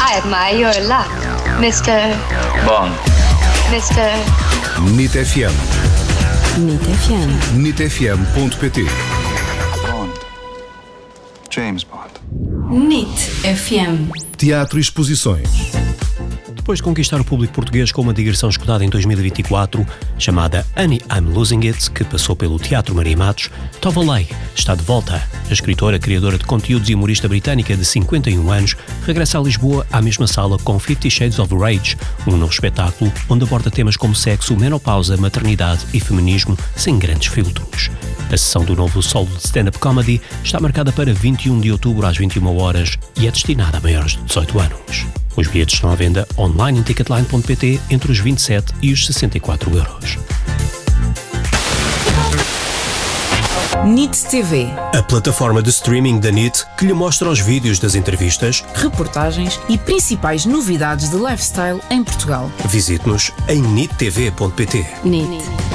I admire your luck, Mr. Bond. Mr. NIT FM. NIT FM. NITfm.pt. Bond. James Bond. NIT FM. Teatro e exposições. Depois de conquistar o público português com uma digressão escutada em 2024, chamada Annie, I'm Losing It, que passou pelo Teatro Maria Matos, Tova Leigh está de volta. A escritora, criadora de conteúdos e humorista britânica de 51 anos, regressa a Lisboa à mesma sala com 50 Shades of Rage, um novo espetáculo onde aborda temas como sexo, menopausa, maternidade e feminismo sem grandes filtros. A sessão do novo solo de stand-up comedy está marcada para 21 de outubro às 21 horas e é destinada a maiores de 18 anos. Os bilhetes estão à venda online em ticketline.pt entre os 27 e os 64 euros. NIT TV. A plataforma de streaming da NIT que lhe mostra os vídeos das entrevistas, Reportagens e principais novidades de lifestyle em Portugal. visite-nos em nittv.pt. NIT.